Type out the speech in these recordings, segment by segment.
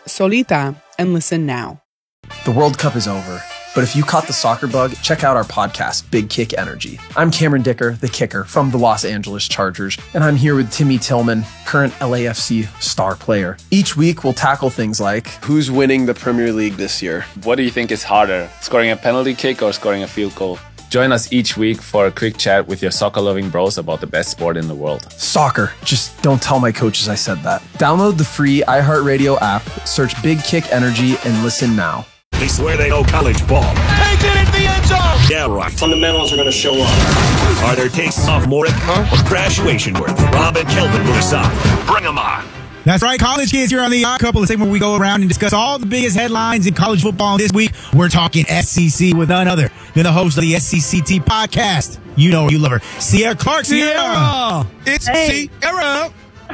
Solita and listen now. The World Cup is over, but if you caught the soccer bug, check out our podcast, Big Kick Energy. I'm Cameron Dicker, the kicker from the Los Angeles Chargers, and I'm here with Timmy Tillman, current LAFC star player. Each week, we'll tackle things like, who's winning the Premier League this year? What do you think is harder, scoring a penalty kick or scoring a field goal? Join us each week for a quick chat with your soccer-loving bros about the best sport in the world. Soccer. Just don't tell my coaches I said that. Download the free iHeartRadio app, search Big Kick Energy, and listen now. They swear they know college ball. They did it in the end zone! Yeah, right. Fundamentals are going to show up. Are their tastes sophomoric or graduation worth? Rob and Kelvin will decide. Bring them on. That's right, college kids here on the Odd Couple, the segment where we go around and discuss all the biggest headlines in college football. This week, we're talking SEC with none other than the host of the SCCT podcast. You know her, you love her, Sierra Clark. Sierra! It's Sierra!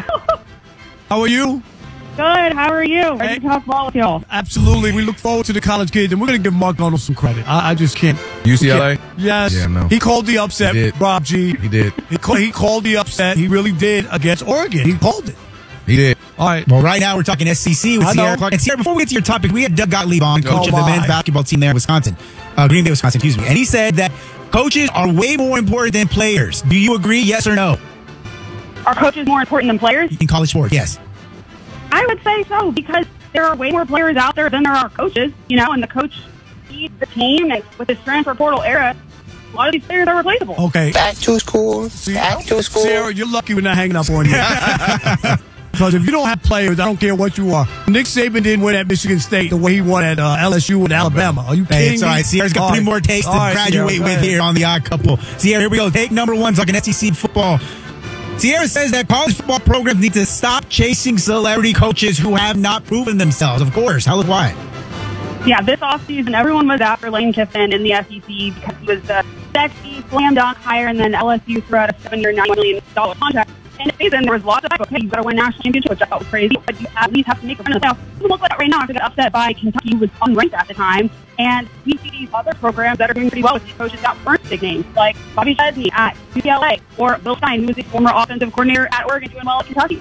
How are you? Good. How are you? Ready to talk ball with y'all? Absolutely. We look forward to the college kids, and we're going to give Mark Arnold some credit. I just can't. UCLA? Yes. Yeah, no. He called the upset, Rob G. He did. He called the upset. He really did against Oregon. He called it. He did. All right. Well, right now we're talking SEC with Sierra Clark. And Sierra, before we get to your topic, we had Doug Gottlieb on, coach of the men's basketball team there in Wisconsin, Green Bay, Wisconsin, excuse me. And he said that coaches are way more important than players. Do you agree, yes or no? Are coaches more important than players? In college sports, yes. I would say so, because there are way more players out there than there are coaches, and the coach leads the team, and with this transfer portal era, a lot of these players are replaceable. Okay. Back to school. Sarah, you're lucky we're not hanging up on you. Because if you don't have players, I don't care what you are. Nick Saban didn't win at Michigan State the way he won at LSU and Alabama. Are you kidding me? It's all right. Sierra's got three more takes to graduate with here on the Odd Couple. Sierra, here we go. Take number one, talking SEC football. Sierra says that college football programs need to stop chasing celebrity coaches who have not proven themselves. Of course. Tell us why. Yeah, this offseason, everyone was after Lane Kiffin in the SEC because he was the sexy, slam dunk hire, and then LSU threw out a 7-year, $9 million contract. And the season, there was lots of like, okay, you got to win national championship, which I thought was crazy, but you at least have to make a run in the playoffs. It doesn't look like that right now after got upset by Kentucky, who was unranked at the time. And we see these other programs that are doing pretty well with these coaches got first big names, like Bobby Chesney at UCLA, or Bill Stein, who was the former offensive coordinator at Oregon, doing well at Kentucky.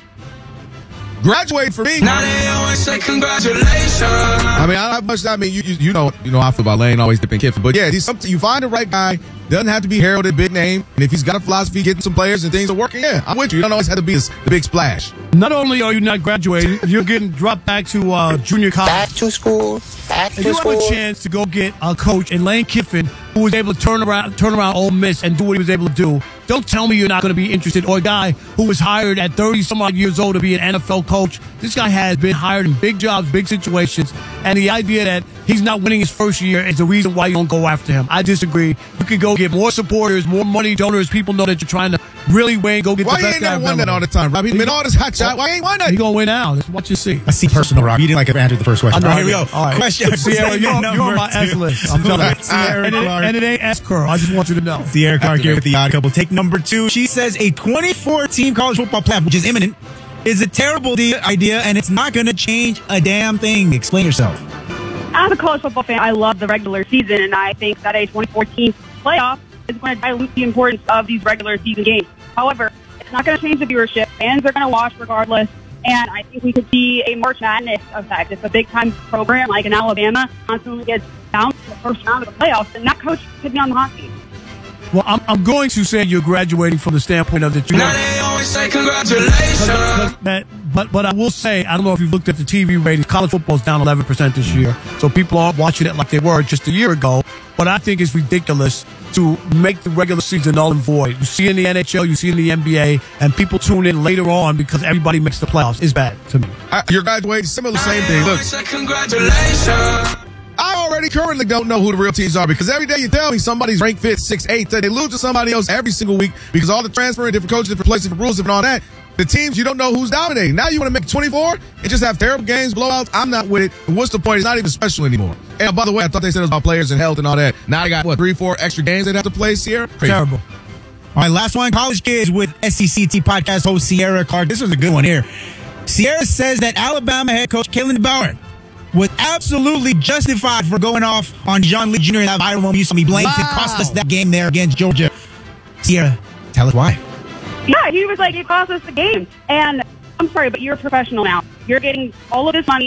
Graduate for me. Now they always say congratulations. I mean, I mean, you know how I feel about Lane always dipping Kiffin. But yeah, you find the right guy. Doesn't have to be heralded big name. And if he's got a philosophy, getting some players and things are working, yeah, I'm with you. You don't always have to be the big splash. Not only are you not graduating, you're getting dropped back to junior college. Back to school. And you have a chance to go get a coach in Lane Kiffin who was able to turn around Ole Miss and do what he was able to do. Don't tell me you're not going to be interested. Or a guy who was hired at 30-some-odd years old to be an NFL coach. This guy has been hired in big jobs, big situations. And the idea that he's not winning his first year is the reason why you don't go after him. I disagree. You could go get more supporters, more money donors. People know that you're trying to really win. Go get the best guy. Why you ain't never won that all the time, Rob? He's been all this hot shot. Why ain't won that? He's going to win now. That's what you see. I see personal, Rob. You didn't like answer the first question. All right, here we go. All right. Question. Sierra, you're on my S list. I'm telling you. And it ain't S-curl. I just want you to know. Sierra Clark here with the Odd Couple. Take number two. She says a 24-team college football playoff, which is imminent, is a terrible idea, and it's not going to change a damn thing. Explain yourself. As a college football fan, I love the regular season, and I think that a 24-team playoff is going to dilute the importance of these regular season games. However, it's not going to change the viewership. Fans are going to watch regardless, and I think we could see a March Madness effect. If a big-time program like in Alabama constantly gets bounced in the first round of the playoffs, then that coach could be on the hot seat. Well, I'm going to say you're graduating from the standpoint of that. Now they always say congratulations. But I will say, I don't know if you've looked at the TV ratings. College football's down 11% this year, so people aren't watching it like they were just a year ago. But I think it's ridiculous to make the regular season null and void. You see in the NHL, you see in the NBA, and people tune in later on because everybody makes the playoffs. It's bad to me. You're graduating, similar, same thing. Look. Congratulations. I already currently don't know who the real teams are because every day you tell me somebody's ranked 5th, 6th, 8th, they lose to somebody else every single week because all the transferring, different coaches, different places, different rules, and all that. The teams, you don't know who's dominating. Now you want to make 24 and just have terrible games, blowouts. I'm not with it. And what's the point? It's not even special anymore. And by the way, I thought they said it was about players and health and all that. Now they got, 3-4 extra games they'd have to play, Sierra? Crazy. Terrible. All right, last one. College Kids with SCCT podcast host Sierra Clark. This was a good one here. Sierra says that Alabama head coach Kalen DeBoer was absolutely justified for going off on John Lee Jr. and that viral moment you saw me blamed to cost us that game there against Georgia. Sierra, tell us why. Yeah, he was like, it cost us the game. And I'm sorry, but you're a professional now. You're getting all of this money.